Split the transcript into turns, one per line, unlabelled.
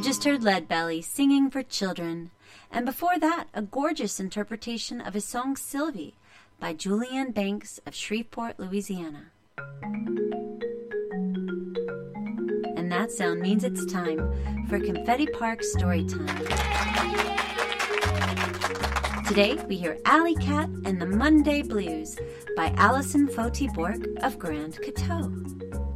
just heard Leadbelly singing for children, and before that, a gorgeous interpretation of his song Sylvie by Julianne Banks of Shreveport, Louisiana. And that sound means it's time for Confetti Park Storytime. Today, we hear Alley Cat and the Monday Blues by Alison Foti Bork of Grand Coteau.